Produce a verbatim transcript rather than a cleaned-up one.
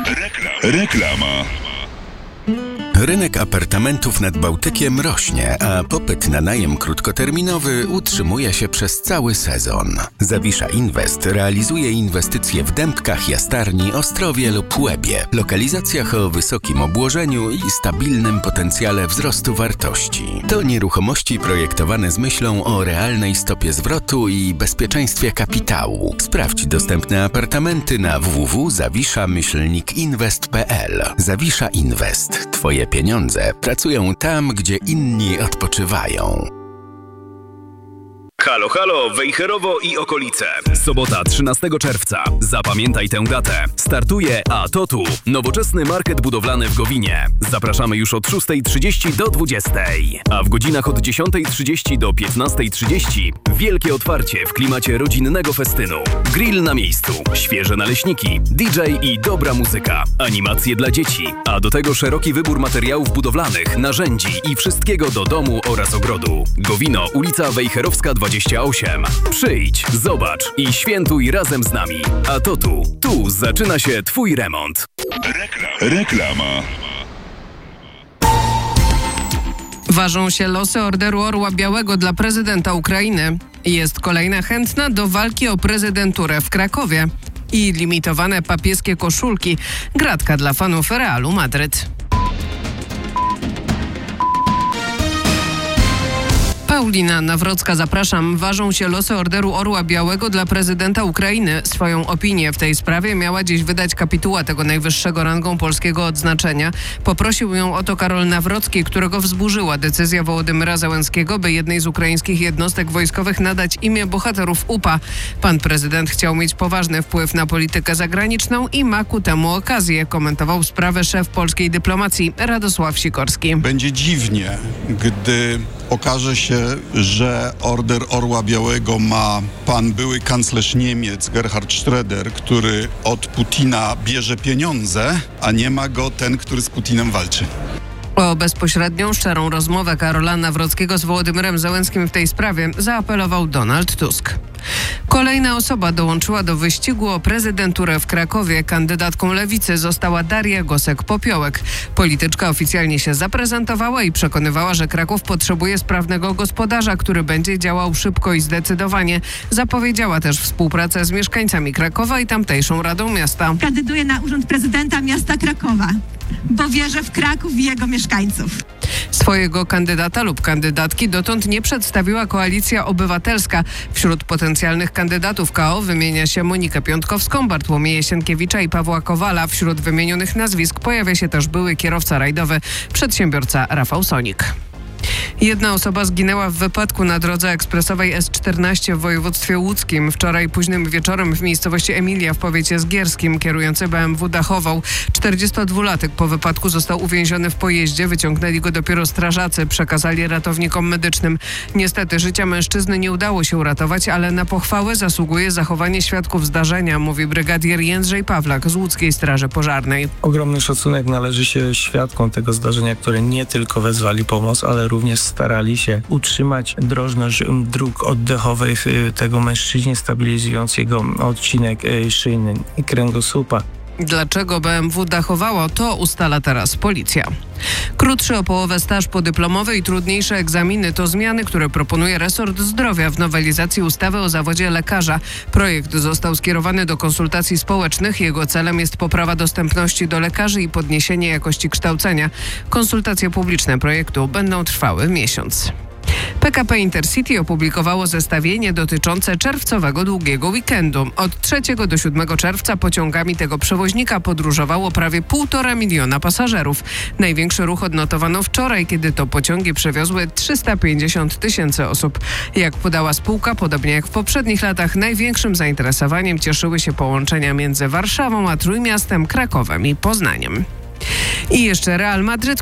Rekla- Reklama. Rynek apartamentów nad Bałtykiem rośnie, a popyt na najem krótkoterminowy utrzymuje się przez cały sezon. Zawisza Invest realizuje inwestycje w Dębkach, Jastarni, Ostrowie lub Łebie, lokalizacjach o wysokim obłożeniu i stabilnym potencjale wzrostu wartości. To nieruchomości projektowane z myślą o realnej stopie zwrotu i bezpieczeństwie kapitału. Sprawdź dostępne apartamenty na w w w kropka zawisza myślnik inwest kropka p l. Zawisza Invest. Twoje pieniądze pracują tam, gdzie inni odpoczywają. Halo, halo, Wejherowo i okolice. Sobota, trzynastego czerwca. Zapamiętaj tę datę. Startuje A T O T U. Nowoczesny market budowlany w Gowinie. Zapraszamy już od szóstej trzydzieści do dwudziestej. A w godzinach od dziesiątej trzydzieści do piętnastej trzydzieści wielkie otwarcie w klimacie rodzinnego festynu. Grill na miejscu, świeże naleśniki, D J i dobra muzyka. Animacje dla dzieci. A do tego szeroki wybór materiałów budowlanych, narzędzi i wszystkiego do domu oraz ogrodu. Gowino, ulica Wejherowska dwadzieścia osiem. Przyjdź, zobacz i świętuj razem z nami. A to tu, tu zaczyna się Twój remont. Rekla- Reklama. Ważą się losy Orderu Orła Białego dla prezydenta Ukrainy. Jest kolejna chętna do walki o prezydenturę w Krakowie. I limitowane papieskie koszulki. Gratka dla fanów Realu Madryt. Paulina Nawrocka, zapraszam. Ważą się losy Orderu Orła Białego dla prezydenta Ukrainy. Swoją opinię w tej sprawie miała dziś wydać kapituła tego najwyższego rangą polskiego odznaczenia. Poprosił ją o to Karol Nawrocki, którego wzburzyła decyzja Wołodymyra Zełenskiego, by jednej z ukraińskich jednostek wojskowych nadać imię bohaterów U P A. Pan prezydent chciał mieć poważny wpływ na politykę zagraniczną i ma ku temu okazję, komentował sprawę szef polskiej dyplomacji Radosław Sikorski. Będzie dziwnie, gdy okaże się, że Order Orła Białego ma pan były kanclerz Niemiec Gerhard Schröder, który od Putina bierze pieniądze, a nie ma go ten, który z Putinem walczy. O bezpośrednią, szczerą rozmowę Karola Nawrockiego z Wołodymyrem Zełenskim w tej sprawie zaapelował Donald Tusk. Kolejna osoba dołączyła do wyścigu o prezydenturę w Krakowie. Kandydatką Lewicy została Daria Gosek-Popiołek. Polityczka oficjalnie się zaprezentowała i przekonywała, że Kraków potrzebuje sprawnego gospodarza, który będzie działał szybko i zdecydowanie. Zapowiedziała też współpracę z mieszkańcami Krakowa i tamtejszą Radą Miasta. Kandyduję na urząd prezydenta miasta Krakowa, bo wierzę w Kraków i jego mieszkańców. Swojego kandydata lub kandydatki dotąd nie przedstawiła Koalicja Obywatelska. Wśród potencjalnych kandydatów K O wymienia się Monikę Piątkowską, Bartłomieja Sienkiewicza i Pawła Kowala. Wśród wymienionych nazwisk pojawia się też były kierowca rajdowy, przedsiębiorca Rafał Sonik. Jedna osoba zginęła w wypadku na drodze ekspresowej S czternaście w województwie łódzkim. Wczoraj późnym wieczorem w miejscowości Emilia w powiecie zgierskim kierujący B M W dachował. czterdziestodwulatek po wypadku został uwięziony w pojeździe. Wyciągnęli go dopiero strażacy, przekazali ratownikom medycznym. Niestety życia mężczyzny nie udało się uratować, ale na pochwałę zasługuje zachowanie świadków zdarzenia, mówi brygadier Jędrzej Pawlak z Łódzkiej Straży Pożarnej. Ogromny szacunek należy się świadkom tego zdarzenia, które nie tylko wezwali pomoc, ale również starali się utrzymać drożność dróg oddechowych tego mężczyźnie, stabilizując jego odcinek szyjny i kręgosłupa. Dlaczego B M W dachowało, to ustala teraz policja. Krótszy o połowę staż podyplomowy i trudniejsze egzaminy to zmiany, które proponuje resort zdrowia w nowelizacji ustawy o zawodzie lekarza. Projekt został skierowany do konsultacji społecznych. Jego celem jest poprawa dostępności do lekarzy i podniesienie jakości kształcenia. Konsultacje publiczne projektu będą trwały miesiąc. P K P Intercity opublikowało zestawienie dotyczące czerwcowego długiego weekendu. Od trzeciego do siódmego czerwca pociągami tego przewoźnika podróżowało prawie półtora miliona pasażerów. Największy ruch odnotowano wczoraj, kiedy to pociągi przewiozły trzysta pięćdziesiąt tysięcy osób. Jak podała spółka, podobnie jak w poprzednich latach, największym zainteresowaniem cieszyły się połączenia między Warszawą a Trójmiastem, Krakowem i Poznaniem. I jeszcze Real Madryt,